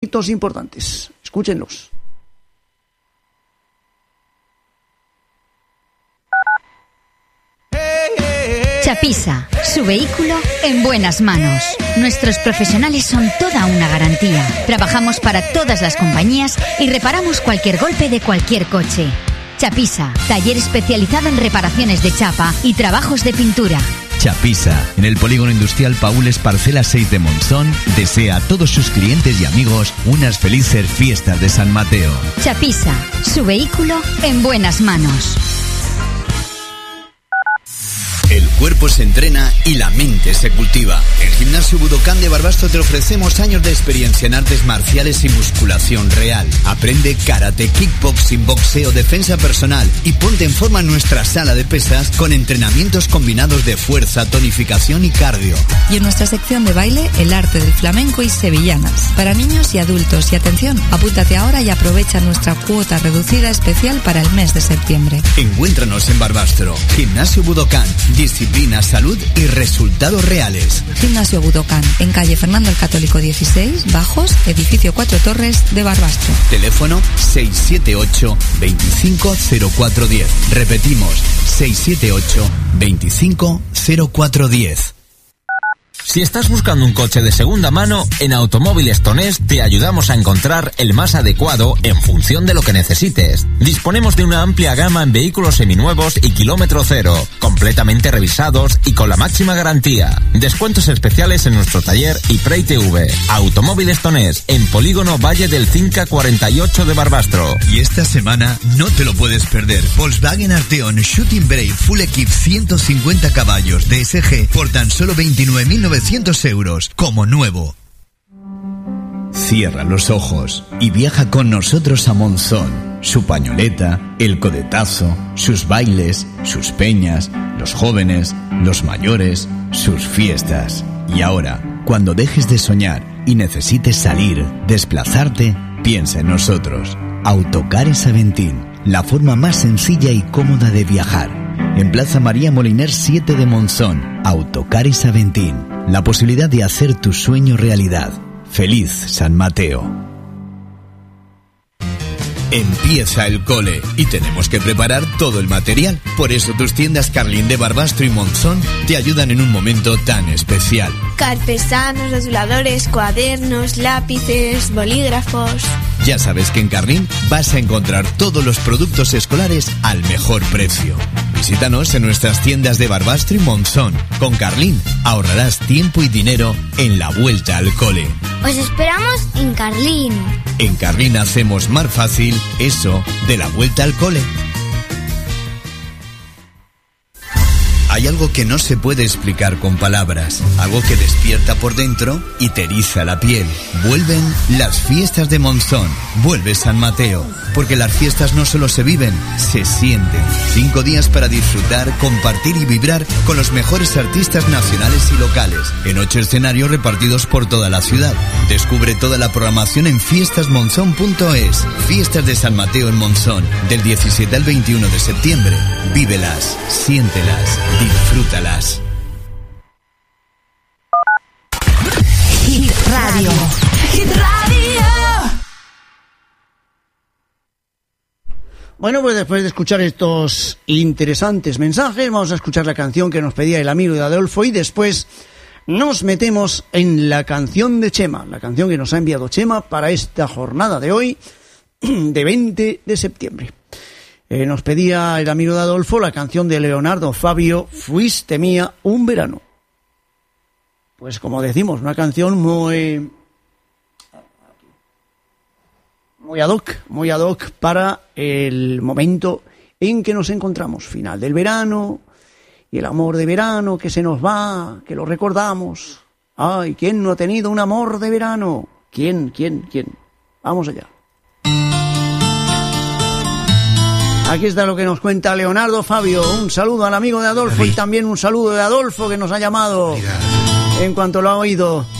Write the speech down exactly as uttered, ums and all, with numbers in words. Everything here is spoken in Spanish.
hitos importantes. Escúchenlos. Chapisa, su vehículo en buenas manos. Nuestros profesionales son toda una garantía. Trabajamos para todas las compañías y reparamos cualquier golpe de cualquier coche. Chapisa, taller especializado en reparaciones de chapa y trabajos de pintura. Chapisa, en el Polígono Industrial Paules Parcela seis de Monzón, desea a todos sus clientes y amigos unas felices fiestas de San Mateo. Chapisa, su vehículo en buenas manos. El cuerpo se entrena y la mente se cultiva. En Gimnasio Budokán de Barbastro te ofrecemos años de experiencia en artes marciales y musculación real. Aprende karate, kickboxing, boxeo, defensa personal y ponte en forma en nuestra sala de pesas con entrenamientos combinados de fuerza, tonificación y cardio. Y en nuestra sección de baile, el arte del flamenco y sevillanas. Para niños y adultos. Y atención, apúntate ahora y aprovecha nuestra cuota reducida especial para el mes de septiembre. Encuéntranos en Barbastro. Gimnasio Budokán. Disciplina, salud y resultados reales. Gimnasio Budokán, en calle Fernando el Católico dieciséis, Bajos, edificio Cuatro Torres de Barbastro. Teléfono seis siete ocho, veinticinco cero cuatro diez. Repetimos, seis siete ocho, veinticinco cero cuatro diez. Si estás buscando un coche de segunda mano, en Automóviles Tonés te ayudamos a encontrar el más adecuado en función de lo que necesites. Disponemos de una amplia gama en vehículos seminuevos y kilómetro cero, completamente revisados y con la máxima garantía. Descuentos especiales en nuestro taller y Pre I T V. Automóviles Tonés, en Polígono Valle del Cinca cuarenta y ocho de Barbastro. Y esta semana no te lo puedes perder. Volkswagen Arteon Shooting Brake Full Equip ciento cincuenta caballos D S G por tan solo veintinueve mil novecientos euros, como nuevo. Cierra los ojos y viaja con nosotros a Monzón. Su pañoleta, el codetazo, sus bailes, sus peñas, los jóvenes, los mayores, sus fiestas. Y ahora, cuando dejes de soñar y necesites salir, desplazarte, piensa en nosotros. Autocares Aventín, la forma más sencilla y cómoda de viajar. En Plaza María Moliner siete de Monzón, Autocares Aventín, la posibilidad de hacer tu sueño realidad. ¡Feliz San Mateo! Empieza el cole y tenemos que preparar todo el material. Por eso tus tiendas Carlín de Barbastro y Monzón te ayudan en un momento tan especial. Carpesanos, rotuladores, cuadernos, lápices, bolígrafos. Ya sabes que en Carlín vas a encontrar todos los productos escolares al mejor precio. Visítanos en nuestras tiendas de Barbastro y Monzón. Con Carlín ahorrarás tiempo y dinero en la vuelta al cole. Os esperamos en Carlín. En Carlín hacemos más fácil eso de la vuelta al cole. Hay algo que no se puede explicar con palabras, algo que despierta por dentro y te eriza la piel. Vuelven las fiestas de Monzón, vuelve San Mateo, porque las fiestas no solo se viven, se sienten. Cinco días para disfrutar, compartir y vibrar con los mejores artistas nacionales y locales, en ocho escenarios repartidos por toda la ciudad. Descubre toda la programación en fiestas monzón punto es. Fiestas de San Mateo en Monzón, del diecisiete al veintiuno de septiembre. Vívelas, siéntelas, disfrútalas. Hit Radio. Hit Radio. Bueno, pues después de escuchar estos interesantes mensajes, vamos a escuchar la canción que nos pedía el amigo de Adolfo y después nos metemos en la canción de Chema, la canción que nos ha enviado Chema para esta jornada de hoy, de veinte de septiembre. Eh, nos pedía el amigo de Adolfo la canción de Leonardo Fabio, Fuiste mía un verano. Pues como decimos, una canción muy... muy ad hoc, muy ad hoc para el momento en que nos encontramos, final del verano, y el amor de verano que se nos va, que lo recordamos. Ay, ¿quién no ha tenido un amor de verano? ¿Quién, quién, quién? Vamos allá. Aquí está lo que nos cuenta Leonardo Fabio. Un saludo al amigo de Adolfo y también un saludo de Adolfo que nos ha llamado en cuanto lo ha oído.